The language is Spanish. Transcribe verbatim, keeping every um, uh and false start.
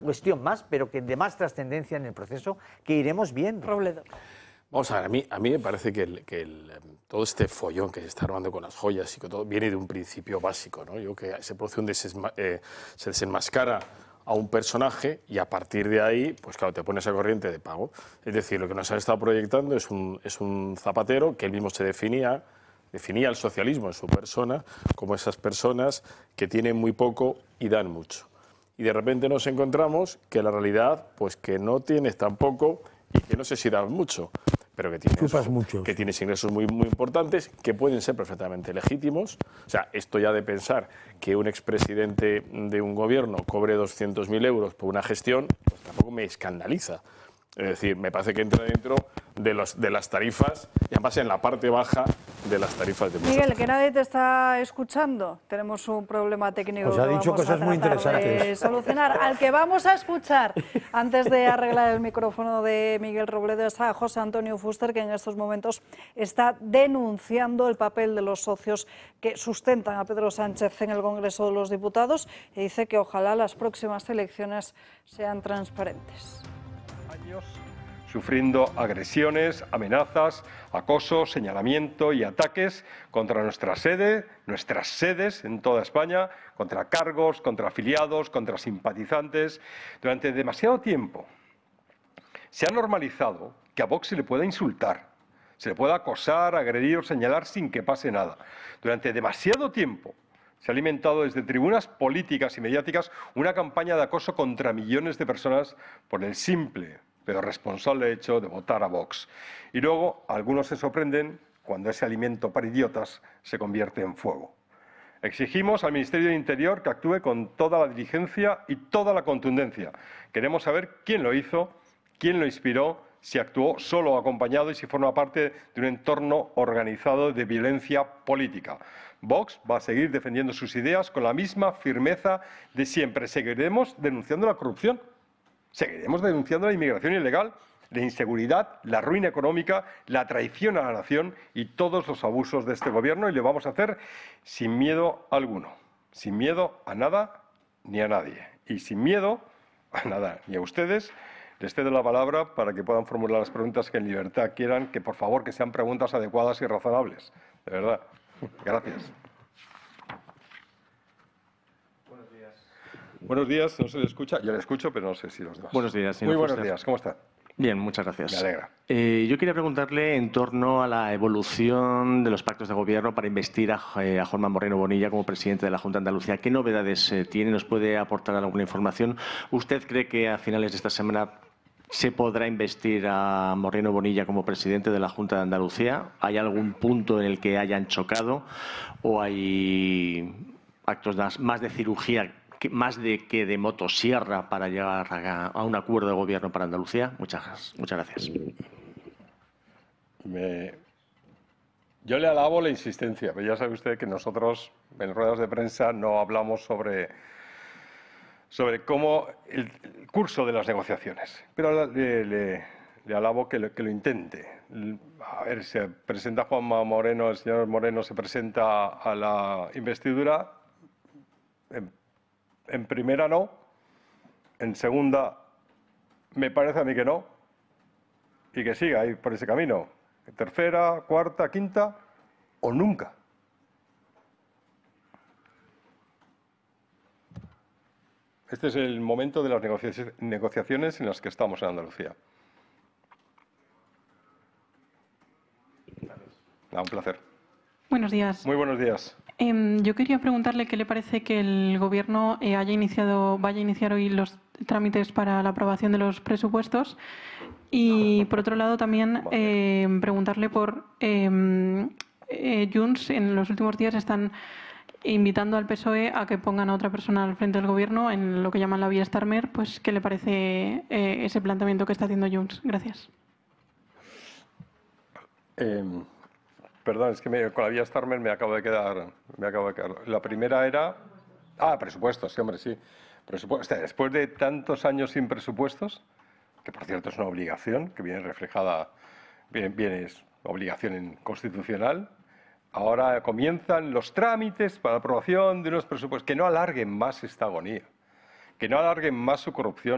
cuestión más, pero que de más trascendencia en el proceso, que iremos viendo. Robledo. Vamos a ver, a mí, a mí me parece que, el, que el, todo este follón que se está armando con las joyas y que todo viene de un principio básico, ¿no? Yo que se produce un desesma, eh, se desenmascara a un personaje y a partir de ahí, pues claro, te pones a corriente de pago. Es decir, lo que nos han estado proyectando es un, es un Zapatero que él mismo se definía, definía el socialismo en su persona como esas personas que tienen muy poco y dan mucho. Y de repente nos encontramos que la realidad, pues que no tienes tan poco y que no sé si das mucho, pero que tienes, mucho. que tienes ingresos muy, muy importantes, que pueden ser perfectamente legítimos. O sea, esto ya de pensar que un expresidente de un gobierno cobre doscientos mil euros por una gestión, pues tampoco me escandaliza. Es decir, me parece que entra dentro de, los, de las tarifas, y además en la parte baja de las tarifas de muchos. Miguel, que nadie te está escuchando. Tenemos un problema técnico Os ha que dicho vamos cosas a muy tratar de interesantes. solucionar. Al que vamos a escuchar, antes de arreglar el micrófono de Miguel Robledo, es a José Antonio Fuster, que en estos momentos está denunciando el papel de los socios que sustentan a Pedro Sánchez en el Congreso de los Diputados y dice que ojalá las próximas elecciones sean transparentes. Años sufriendo agresiones, amenazas, acoso, señalamiento y ataques contra nuestra sede, nuestras sedes en toda España, contra cargos, contra afiliados, contra simpatizantes. Durante demasiado tiempo se ha normalizado que a Vox se le pueda insultar, se le pueda acosar, agredir o señalar sin que pase nada. Durante demasiado tiempo se ha alimentado desde tribunas políticas y mediáticas una campaña de acoso contra millones de personas por el simple pero responsable hecho de votar a Vox. Y luego algunos se sorprenden cuando ese alimento para idiotas se convierte en fuego. Exigimos al Ministerio de Interior que actúe con toda la diligencia y toda la contundencia. Queremos saber quién lo hizo, quién lo inspiró, si actuó solo o acompañado y si forma parte de un entorno organizado de violencia política. Vox va a seguir defendiendo sus ideas con la misma firmeza de siempre. Seguiremos denunciando la corrupción. Seguiremos denunciando la inmigración ilegal, la inseguridad, la ruina económica, la traición a la nación y todos los abusos de este gobierno, y lo vamos a hacer sin miedo alguno, sin miedo a nada ni a nadie, y sin miedo a nada ni a ustedes. Les cedo la palabra para que puedan formular las preguntas que en libertad quieran, que por favor que sean preguntas adecuadas y razonables. De verdad. Gracias. Buenos días, no se le escucha. Yo le escucho, pero no sé si los demás. Buenos días, señor Muy buenos Fuster. días, ¿cómo está? Bien, muchas gracias. Me alegra. Eh, yo quería preguntarle en torno a la evolución de los pactos de gobierno para investir a, eh, a Juanma Moreno Bonilla como presidente de la Junta de Andalucía. ¿Qué novedades eh, tiene? ¿Nos puede aportar alguna información? ¿Usted cree que a finales de esta semana se podrá investir a Moreno Bonilla como presidente de la Junta de Andalucía? ¿Hay algún punto en el que hayan chocado o hay actos más, más de cirugía, más de que de motosierra para llegar a, a un acuerdo de gobierno para Andalucía? Muchas, muchas gracias. Me... Yo le alabo la insistencia, pero ya sabe usted que nosotros en ruedas de prensa no hablamos sobre, sobre cómo el, el curso de las negociaciones. Pero le, le, le alabo que lo, que lo intente. A ver, se presenta Juanma Moreno, el señor Moreno se presenta a la investidura. En, En primera no, en segunda me parece a mí que no, y que siga ahí por ese camino. En tercera, cuarta, quinta o nunca. Este es el momento de las negociaciones en las que estamos en Andalucía. Ah, un placer. Buenos días. Muy buenos días. Eh, yo quería preguntarle qué le parece que el Gobierno eh, haya iniciado, vaya a iniciar hoy los trámites para la aprobación de los presupuestos y, por otro lado, también eh, preguntarle por eh, eh, Junts. En los últimos días están invitando al P S O E a que pongan a otra persona al frente del Gobierno en lo que llaman la vía Starmer. Pues, ¿qué le parece eh, ese planteamiento que está haciendo Junts? Gracias. Eh... Perdón, es que me, con la vía Starmer me acabo de quedar, me acabo de quedar. La primera era, ah, presupuestos, sí, hombre, sí. Presupuestos. Después de tantos años sin presupuestos, que por cierto es una obligación que viene reflejada, viene, viene es obligación constitucional. Ahora comienzan los trámites para la aprobación de unos presupuestos que no alarguen más esta agonía, que no alarguen más su corrupción.